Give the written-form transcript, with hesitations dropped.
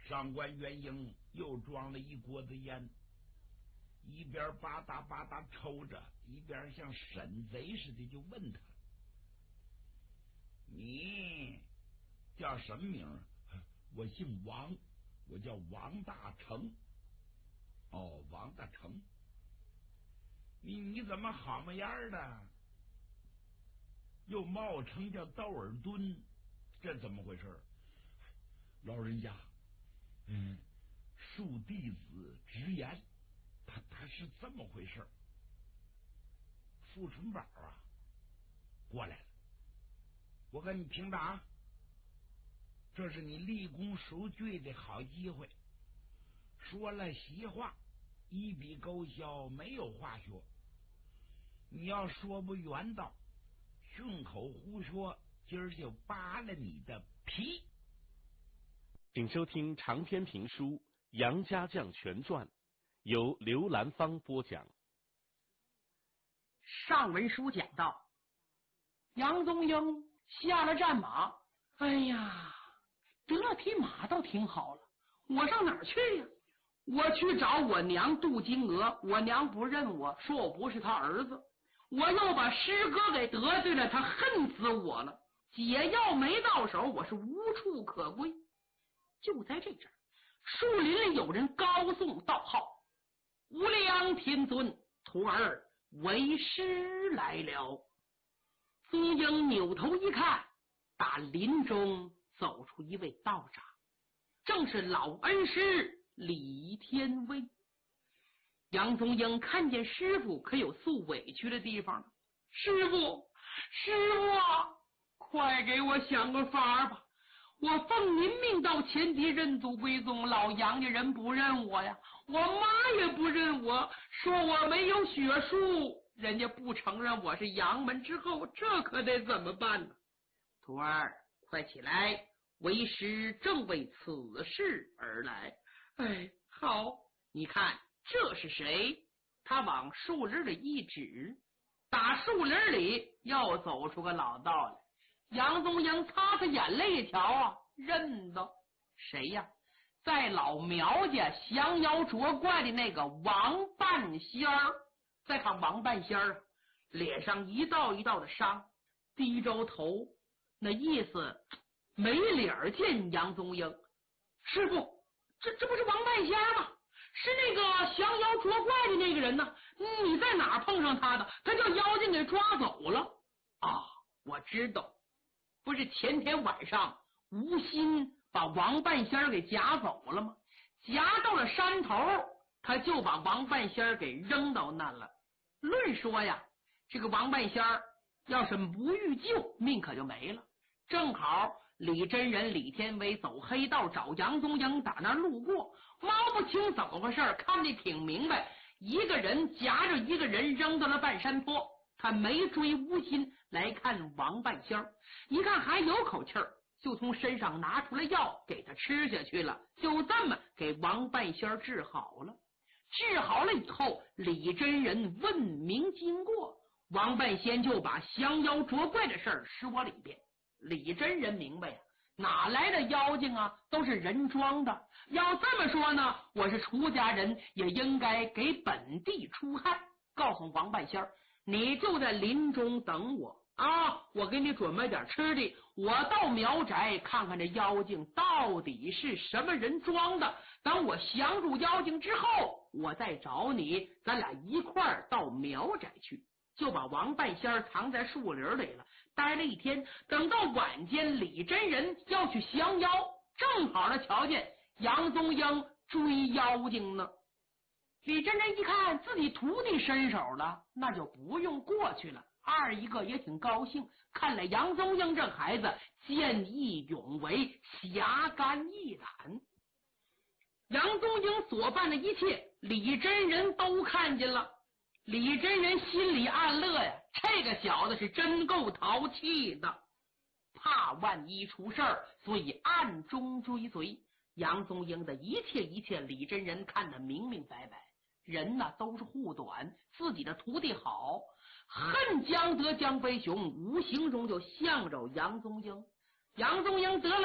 上官元英又装了一锅子烟，一边吧嗒吧嗒抽着，一边像审贼似的就问他：“你叫什么名？”“我姓王，我叫王大成。”“哦，王大成，你怎么好么样的？又冒称叫窦尔敦，这怎么回事？”“老人家，恕弟子直言，他是这么回事。傅春宝啊，过来了，我跟你听着啊，这是你立功赎罪的好机会。说了实话，一笔勾销，没有话说。你要说不圆道，顺口胡说，今儿就扒了你的皮。” 请收听长篇评书《杨家将全传》，由刘兰芳播讲。 上文书讲到，杨宗英下了战马，哎呀，得了匹马倒挺好了，我上哪儿去呀？我去找我娘杜金娥，我娘不认我，说我不是他儿子，我又把师哥给得罪了，他恨死我了。解药没到手，我是无处可归。就在这阵，树林里有人高颂道号：“无量天尊，徒儿为师来了。”宗英扭头一看，打林中走出一位道长，正是老恩师李天威。杨宗英看见师傅，可有诉委屈的地方了。“师傅，师傅啊，快给我想个法吧！我奉您命到前敌认祖归宗，老杨家人不认我呀，我妈也不认我，说我没有血书，人家不承认我是杨门之后，这可得怎么办呢？徒儿，快起来，为师正为此事而来。”“哎，好，你看这是谁？”他往树林里一指，打树林里又走出个老道来。杨宗英擦擦眼泪一瞧啊，认得谁呀？在老苗家降妖捉怪的那个王半仙儿。再看王半仙儿，脸上一道一道的伤，低着头，那意思没脸见杨宗英。“师傅，这不是王半仙吗？是那个降妖捉怪的那个人呢？你在哪儿碰上他的？他叫妖精给抓走了。”“啊，我知道，不是前天晚上吴心把王半仙给夹走了吗？夹到了山头，他就把王半仙给扔到那了。论说呀，这个王半仙要是不欲救，命可就没了。正好李真人李天威走黑道找杨宗英，打那路过，摸不清怎么回事，看得挺明白，一个人夹着一个人扔到了半山坡。他没追吴心来看王半仙儿，一看还有口气儿，就从身上拿出来药给他吃下去了，就这么给王半仙儿治好了。治好了以后，李真人问明经过，王半仙就把降妖捉怪的事儿说了一遍。李真人明白呀，哪来的妖精啊，都是人装的。要这么说呢，我是出家人，也应该给本地出汗。告诉王半仙儿，你就在林中等我啊，我给你准备点吃的，我到苗宅看看这妖精到底是什么人装的。等我降住妖精之后，我再找你，咱俩一块儿到苗宅去。就把王半仙藏在树林里了，待了一天。等到晚间，李真人要去降妖，正好呢瞧见杨宗英追妖精呢。李真人一看自己徒弟伸手了，那就不用过去了。二一个也挺高兴，看来杨宗英这孩子见义勇为，侠肝义胆。杨宗英所办的一切，李真人都看见了。李真人心里暗乐呀，这个小子是真够淘气的，怕万一出事儿，所以暗中追随。杨宗英的一切，李真人看得明明白白。人呢都是护短，自己的徒弟好，恨江德江飞雄，无形中就向着杨宗英。杨宗英得了